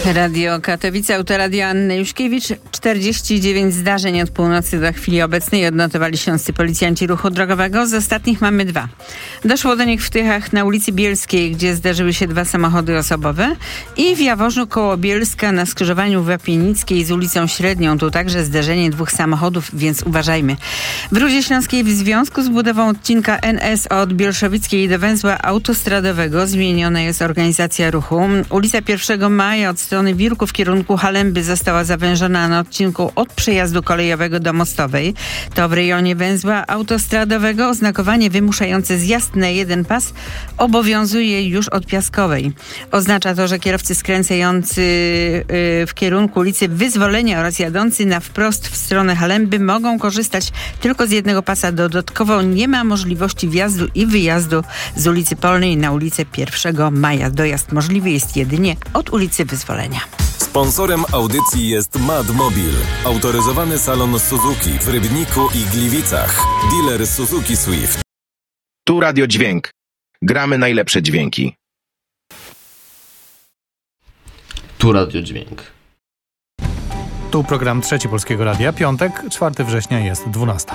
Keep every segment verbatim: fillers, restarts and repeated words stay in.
Radio Katowice, Autoradio Anny Juszkiewicz. czterdzieści dziewięć zdarzeń od północy do chwili obecnej odnotowali śląscy policjanci ruchu drogowego. Z ostatnich mamy dwa. Doszło do nich w Tychach na ulicy Bielskiej, gdzie zdarzyły się dwa samochody osobowe, i w Jaworzu koło Bielska na skrzyżowaniu Łapienickiej z ulicą Średnią. Tu także zdarzenie dwóch samochodów, więc uważajmy. W Rudzie Śląskiej w związku z budową odcinka N S od Bielszowickiej do węzła autostradowego zmieniona jest organizacja ruchu. Ulica pierwszego maja od strony Wirku w kierunku Halęby została zawężona na odcinku od przejazdu kolejowego do Mostowej. To w rejonie węzła autostradowego oznakowanie wymuszające zjazd na jeden pas obowiązuje już od Piaskowej. Oznacza to, że kierowcy skręcający yy, w kierunku ulicy Wyzwolenia oraz jadący na wprost w stronę Halęby mogą korzystać tylko z jednego pasa. Dodatkowo nie ma możliwości wjazdu i wyjazdu z ulicy Polnej na ulicę pierwszego maja. Dojazd możliwy jest jedynie od ulicy Wyzwolenia. Sponsorem audycji jest Madmobil, autoryzowany salon Suzuki w Rybniku i Gliwicach. Dealer Suzuki Swift. Tu Radio Dźwięk. Gramy najlepsze dźwięki. Tu Radio Dźwięk. Tu program Trzeci Polskiego Radia. Piątek, czwartego września jest dwunasta.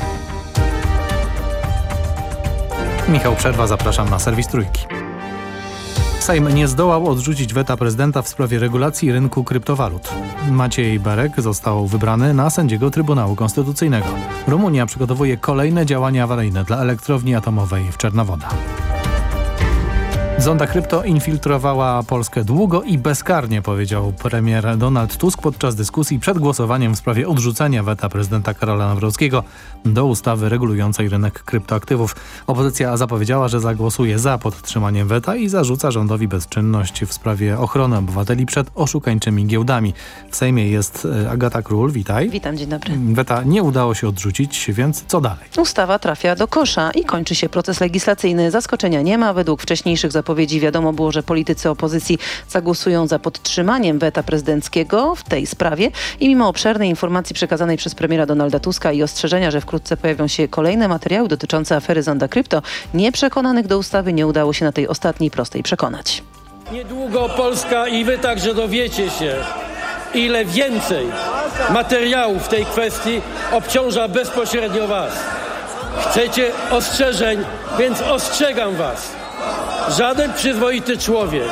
Michał Przerwa, zapraszam na serwis Trójki. Sejm nie zdołał odrzucić weta prezydenta w sprawie regulacji rynku kryptowalut. Maciej Berek został wybrany na sędziego Trybunału Konstytucyjnego. Rumunia przygotowuje kolejne działania awaryjne dla elektrowni atomowej w Czernowoda. Zonda krypto infiltrowała Polskę długo i bezkarnie, powiedział premier Donald Tusk podczas dyskusji przed głosowaniem w sprawie odrzucenia weta prezydenta Karola Nawrockiego do ustawy regulującej rynek kryptoaktywów. Opozycja zapowiedziała, że zagłosuje za podtrzymaniem weta i zarzuca rządowi bezczynność w sprawie ochrony obywateli przed oszukańczymi giełdami. W Sejmie jest Agata Król, witaj. Witam, dzień dobry. Weta nie udało się odrzucić, więc co dalej? Ustawa trafia do kosza i kończy się proces legislacyjny. Zaskoczenia nie ma. Według wcześniejszych zapowiedzi wiadomo było, że politycy opozycji zagłosują za podtrzymaniem weta prezydenckiego w tej sprawie i mimo obszernej informacji przekazanej przez premiera Donalda Tuska i ostrzeżenia, że wkrótce pojawią się kolejne materiały dotyczące afery Zonda Krypto, nieprzekonanych do ustawy nie udało się na tej ostatniej prostej przekonać. Niedługo Polska i wy także dowiecie się, ile więcej materiałów w tej kwestii obciąża bezpośrednio was. Chcecie ostrzeżeń, więc ostrzegam was. Żaden przyzwoity człowiek,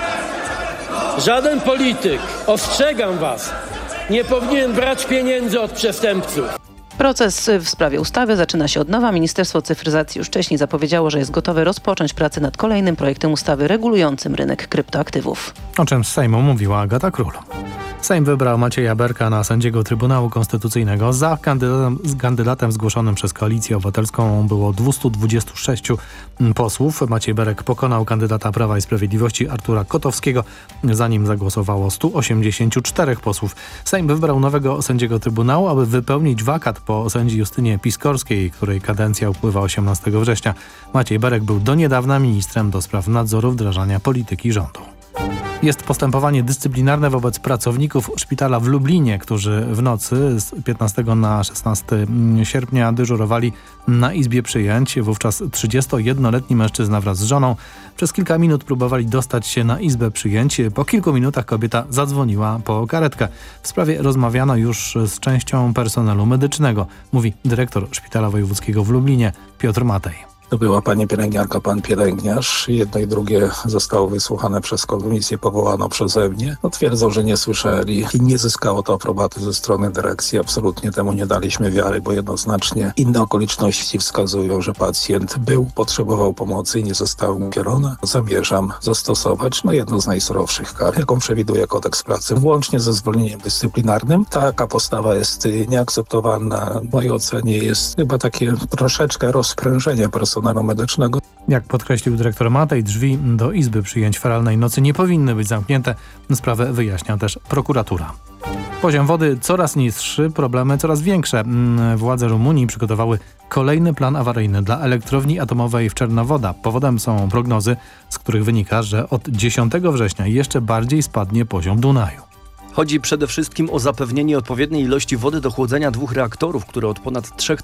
żaden polityk, ostrzegam was, nie powinien brać pieniędzy od przestępców. Proces w sprawie ustawy zaczyna się od nowa. Ministerstwo Cyfryzacji już wcześniej zapowiedziało, że jest gotowe rozpocząć pracę nad kolejnym projektem ustawy regulującym rynek kryptoaktywów. O czym z Sejmu mówiła Agata Król. Sejm wybrał Macieja Berka na sędziego Trybunału Konstytucyjnego. Za kandydatem, z kandydatem zgłoszonym przez Koalicję Obywatelską było dwieście dwadzieścia sześć posłów. Maciej Berek pokonał kandydata Prawa i Sprawiedliwości Artura Kotowskiego. Za nim zagłosowało sto osiemdziesiąt cztery posłów. Sejm wybrał nowego sędziego Trybunału, aby wypełnić wakat po sędzi Justynie Piskorskiej, której kadencja upływa osiemnastego września. Maciej Berek był do niedawna ministrem do spraw nadzoru wdrażania polityki rządu. Jest postępowanie dyscyplinarne wobec pracowników szpitala w Lublinie, którzy w nocy z piętnastego na szesnastego sierpnia dyżurowali na izbie przyjęć. Wówczas trzydziestojednoletni mężczyzna wraz z żoną przez kilka minut próbowali dostać się na izbę przyjęć. Po kilku minutach kobieta zadzwoniła po karetkę. W sprawie rozmawiano już z częścią personelu medycznego, mówi dyrektor Szpitala Wojewódzkiego w Lublinie Piotr Matej. To była pani pielęgniarka, pan pielęgniarz. Jedno i drugie zostało wysłuchane przez komisję powołaną przeze mnie. No, twierdzą, że nie słyszeli i nie zyskało to aprobaty ze strony dyrekcji. Absolutnie temu nie daliśmy wiary, bo jednoznacznie inne okoliczności wskazują, że pacjent był, potrzebował pomocy i nie został mu kierowany. Zamierzam zastosować no, jedną z najsurowszych kar, jaką przewiduje kodeks pracy, włącznie ze zwolnieniem dyscyplinarnym. Taka postawa jest nieakceptowalna. W mojej ocenie jest chyba takie troszeczkę rozprężenie personelu medycznego. Jak podkreślił dyrektor Matej, drzwi do izby przyjęć feralnej nocy nie powinny być zamknięte. Sprawę wyjaśnia też prokuratura. Poziom wody coraz niższy, problemy coraz większe. Władze Rumunii przygotowały kolejny plan awaryjny dla elektrowni atomowej w Czernowoda. Powodem są prognozy, z których wynika, że od dziesiątego września jeszcze bardziej spadnie poziom Dunaju. Chodzi przede wszystkim o zapewnienie odpowiedniej ilości wody do chłodzenia dwóch reaktorów, które od ponad trzech